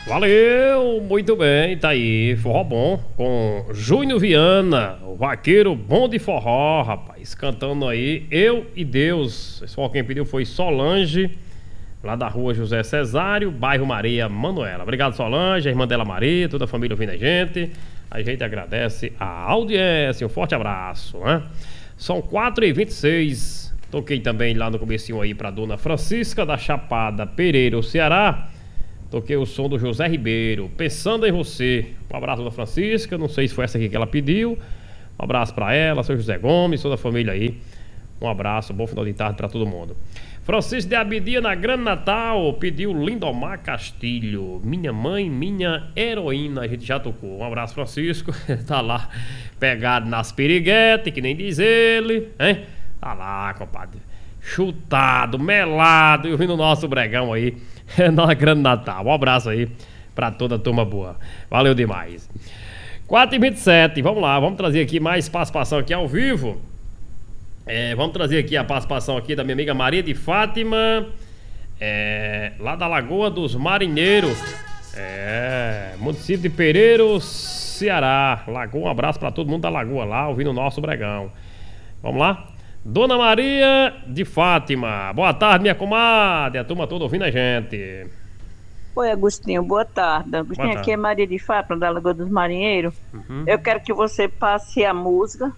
Valeu, muito bem, tá aí, forró bom, com Júnior Viana, o vaqueiro bom de forró, rapaz, cantando aí, Eu e Deus. Esse forró quem pediu foi Solange, lá da rua José Cesário, bairro Maria Manuela. Obrigado, Solange, a irmã dela Maria, toda a família ouvindo a gente agradece a audiência, um forte abraço, né? São 4h26, toquei também lá no comecinho aí pra dona Francisca da Chapada Pereira, Ceará. Toquei o som do José Ribeiro, Pensando em Você. Um abraço da Francisca, não sei se foi essa aqui que ela pediu. Um abraço pra ela, seu José Gomes, toda a família aí. Um abraço, bom final de tarde pra todo mundo. Francisco de Abidia, na Grande Natal, pediu Lindomar Castilho. Minha mãe, minha heroína. A gente já tocou. Um abraço, Francisco. Tá lá pegado nas piriguetes, que nem diz ele, hein? Tá lá, compadre. Chutado, melado e ouvindo o nosso bregão aí na Grande Natal. Um abraço aí pra toda a turma boa. Valeu demais. 4h27, vamos lá, vamos trazer aqui mais participação aqui ao vivo. Vamos trazer aqui a participação aqui da minha amiga Maria de Fátima, lá da Lagoa dos Marinheiros, município de Pereiro, Ceará. Lagoa, um abraço pra todo mundo da Lagoa lá, ouvindo o nosso bregão. Vamos lá? Dona Maria de Fátima, boa tarde, minha comadre, a turma toda ouvindo a gente. Oi, Agostinho, boa tarde. Agostinho, aqui é Maria de Fátima, da Lagoa dos Marinheiros. Eu quero que você passe a música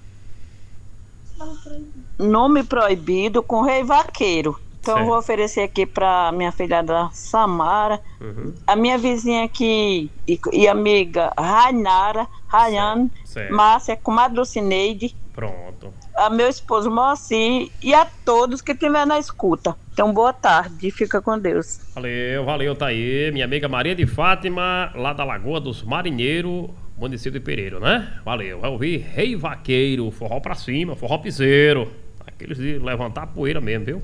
Nome Proibido com Rei Vaqueiro. Então eu vou oferecer aqui para minha filhada Samara, a minha vizinha aqui e amiga Rayane, Márcia, comadre Lucineide. Pronto. A meu esposo Moacir e a todos que estiver na escuta. Então, boa tarde, fica com Deus. Valeu, tá aí. Minha amiga Maria de Fátima, lá da Lagoa dos Marinheiros, município de Pereiro, né? Valeu, vai ouvir Rei Vaqueiro, forró pra cima, forró piseiro. Aqueles de levantar a poeira mesmo, viu?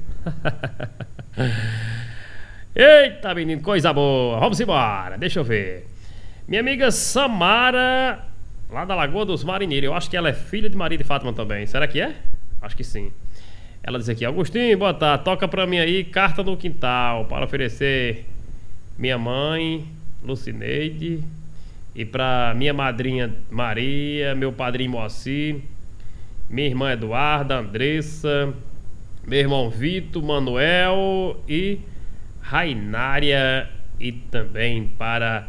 Eita, menino, coisa boa. Vamos embora, deixa eu ver. Minha amiga Samara, lá da Lagoa dos Marinheiros. Eu acho que ela é filha de Maria de Fátima também. Será que é? Acho que sim. Ela diz aqui: Agostinho, boa tarde. Toca pra mim aí Carta no Quintal, para oferecer minha mãe, Lucineide, e pra minha madrinha Maria, meu padrinho Moacir, minha irmã Eduarda, Andressa, meu irmão Vitor, Manuel e Rainária, e também para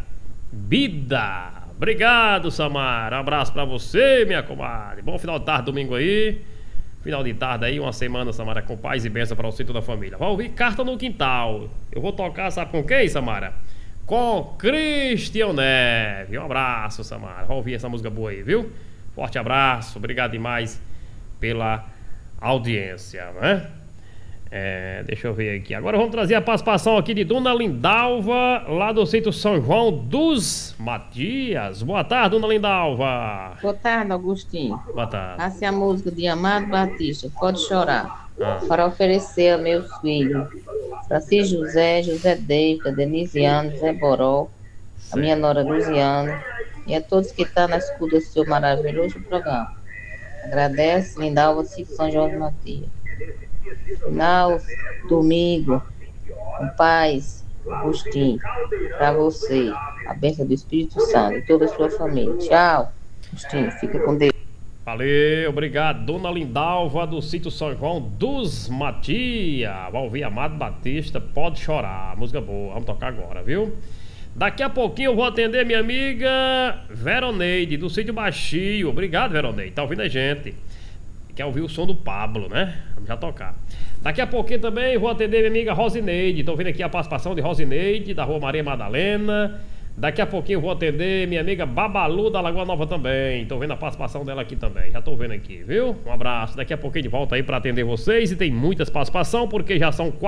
Bida. Obrigado, Samara. Um abraço pra você, minha comadre. Bom final de tarde, domingo aí. Final de tarde aí, uma semana, Samara, com paz e bênção pra você e toda a família. Vai ouvir Carta no Quintal. Eu vou tocar, sabe com quem, Samara? Com Cristian Neve. Um abraço, Samara. Vai ouvir essa música boa aí, viu? Forte abraço. Obrigado demais pela audiência, né? Deixa eu ver aqui. Agora vamos trazer a participação aqui de Dona Lindalva, lá do sítio São João dos Matias. Boa tarde, Dona Lindalva. Boa tarde, Agostinho. Boa tarde. Passe a música de Amado Batista, Pode Chorar, para oferecer a meus filhos Francisco José, José Deiva, Denisiano, José Boró, a minha nora Luziana e a todos que estão na escuta do seu maravilhoso programa. Agradece, Lindalva, sítio São João dos Matias. Final, domingo, com paz, Agostinho, para você, a bênção do Espírito Santo e toda a sua família. Tchau, Agostinho, fica com Deus. Valeu, obrigado, Dona Lindalva, do sítio São João dos Matias. Vai ouvir Amado Batista, Pode Chorar, música boa, vamos tocar agora, viu? Daqui a pouquinho eu vou atender minha amiga Veroneide, do sítio Baixio. Obrigado, Veroneide, tá ouvindo a gente. Quer ouvir o som do Pablo, né? Vamos já tocar. Daqui a pouquinho também vou atender minha amiga Rosineide. Tô vendo aqui a participação de Rosineide, da rua Maria Madalena. Daqui a pouquinho vou atender minha amiga Babalu, da Lagoa Nova também. Tô vendo a participação dela aqui também. Já tô vendo aqui, viu? Um abraço. Daqui a pouquinho de volta aí pra atender vocês. E tem muitas participações, porque já são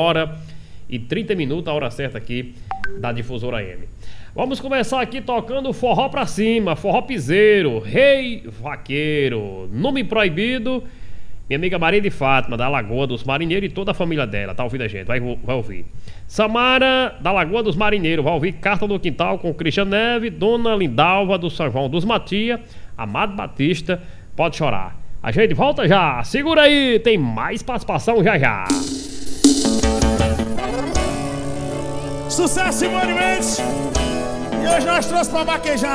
4h30, a hora certa aqui da Difusora M. Vamos começar aqui tocando forró pra cima, forró piseiro, Rei Vaqueiro, Nome Proibido. Minha amiga Maria de Fátima, da Lagoa dos Marinheiros, e toda a família dela, tá ouvindo a gente? Vai ouvir. Samara, da Lagoa dos Marinheiros, vai ouvir Carta no Quintal com Cristian Neve. Dona Lindalva, do São João dos Matias. Amado Batista, Pode Chorar. A gente volta já, segura aí, tem mais participação já já. Sucesso, Simone Mendes! hoje nós trouxemos pra vaquejar.